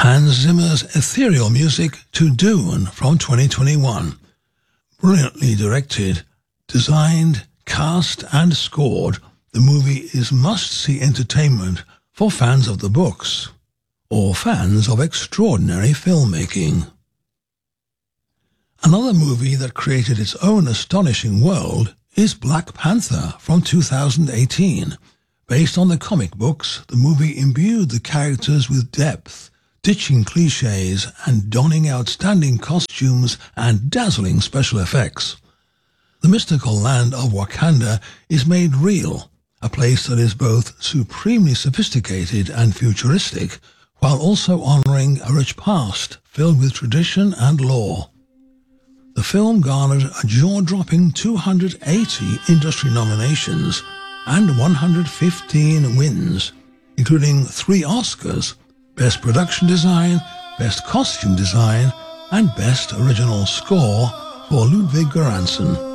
Hans Zimmer's ethereal music to Dune from 2021. Brilliantly directed, designed, cast and scored, the movie is must-see entertainment for fans of the books, or fans of extraordinary filmmaking. Another movie that created its own astonishing world is Black Panther from 2018. Based on the comic books, the movie imbued the characters with depth, ditching cliches and donning outstanding costumes and dazzling special effects. The mystical land of Wakanda is made real, a place that is both supremely sophisticated and futuristic, while also honouring a rich past filled with tradition and lore. The film garnered a jaw-dropping 280 industry nominations and 115 wins, including 3 Oscars: Best Production Design, Best Costume Design, and Best Original Score for Ludwig Göransson.